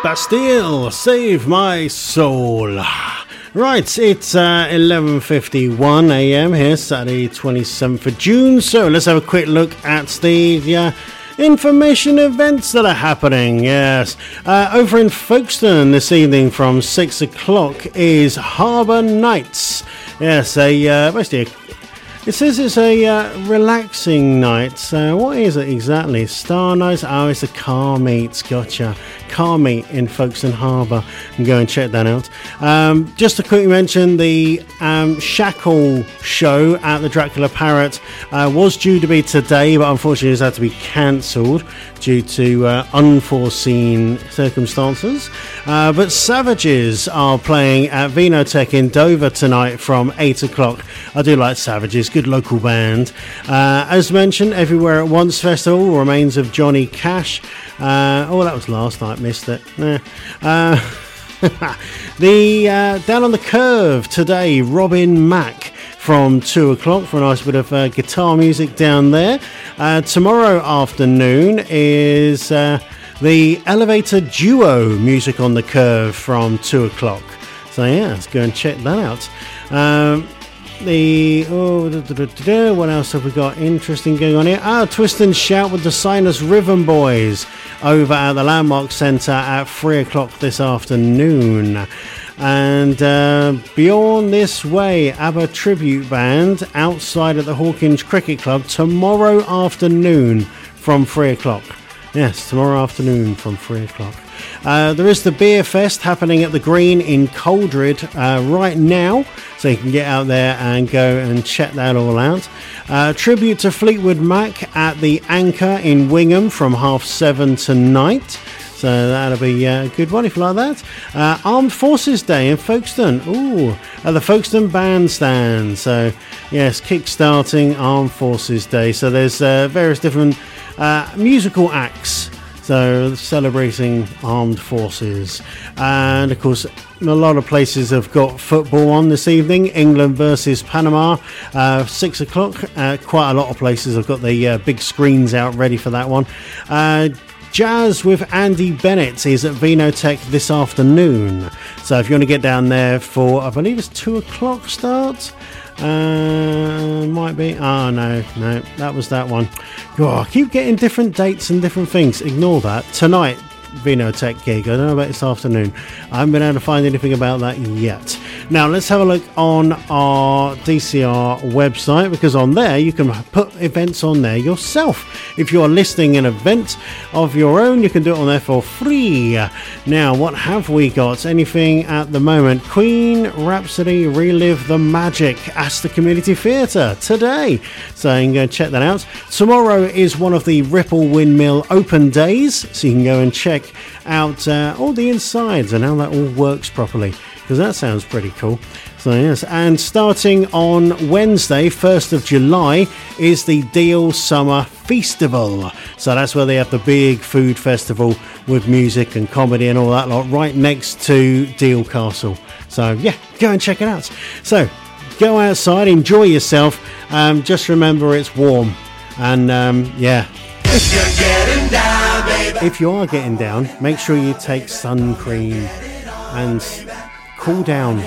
Bastille, Save My Soul. Right, it's 11:51 a.m. here, Saturday 27th of June. So let's have a quick look at the information events that are happening. Yes, over in Folkestone this evening from 6 o'clock is Harbour Nights. Yes, basically it says it's a relaxing night. So what is it exactly? Star Nights? Oh, it's a car meet. Gotcha. Car meet in Folkestone Harbour. And go and check that out. Just to quickly mention, the Shackle show at the Dracula Parrot was due to be today, but unfortunately it's had to be cancelled due to unforeseen circumstances. But Savages are playing at Vinotech in Dover tonight from 8 o'clock. I do like Savages, good local band. As mentioned, Everywhere at Once Festival, Remains of Johnny Cash. That was last night, missed it. The Down on the Curve today, Robin Mack from 2 o'clock for a nice bit of guitar music down there. Tomorrow afternoon is the Elevator Duo, Music on the Curve from 2 o'clock. So yeah, let's go and check that out. What else have we got interesting going on here? Twist and Shout with the Sinus Rhythm Boys over at the Landmark Centre at 3 o'clock this afternoon. And Beyond This Way, ABBA tribute band outside at the Hawkins Cricket Club tomorrow afternoon from 3 o'clock. Yes, tomorrow afternoon from 3 o'clock. There is the Beer Fest happening at the Green in Coldred right now, so you can get out there and go and check that all out. Tribute to Fleetwood Mac at the Anchor in Wingham from 7:30 tonight. So that'll be a good one if you like that. Armed Forces Day in Folkestone. Ooh, at the Folkestone Bandstand. So yes, kick-starting Armed Forces Day. So there's various different musical acts. So celebrating armed forces. And of course, a lot of places have got football on this evening. England versus Panama, 6 o'clock. Quite a lot of places have got the big screens out ready for that one. Jazz with Andy Bennett is at Vinotech this afternoon. So if you want to get down there for, I believe it's 2 o'clock start. Might be. Oh, no, that was that one. Oh, I keep getting different dates and different things. Ignore that. Tonight, Vinotech gig. I don't know about this afternoon. I haven't been able to find anything about that yet. Now, let's have a look on our DCR website, because on there you can put events on there yourself. If you're listing an event of your own, you can do it on there for free. Now, what have we got? Anything at the moment? Queen Rhapsody Relive the Magic, Astor Community Theatre today. So you can go and check that out. Tomorrow is one of the Ripple Windmill open days, so you can go and check out all the insides and how that all works properly, because that sounds pretty cool. So yes, and starting on Wednesday, 1st of July, is the Deal Summer Festival. So that's where they have the big food festival with music and comedy and all that lot right next to Deal Castle. So yeah, go and check it out. So go outside, enjoy yourself. Just remember it's warm. And yeah. If you're getting down, baby. If you are getting down, make sure you take sun cream and cool down.